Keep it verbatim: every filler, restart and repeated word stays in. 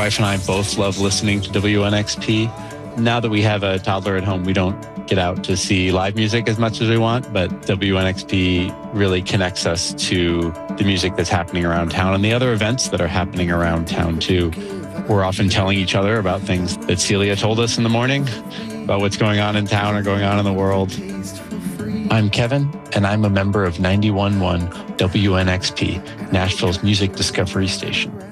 wife and I both love listening to W N X P. Now that we have a toddler at home, we don't get out to see live music as much as we want, but W N X P really connects us to the music that's happening around town and the other events that are happening around town too. We're often telling each other about things that Celia told us in the morning, about what's going on in town or going on in the world. I'm Kevin, and I'm a member of ninety-one point one W N X P, Nashville's music discovery station.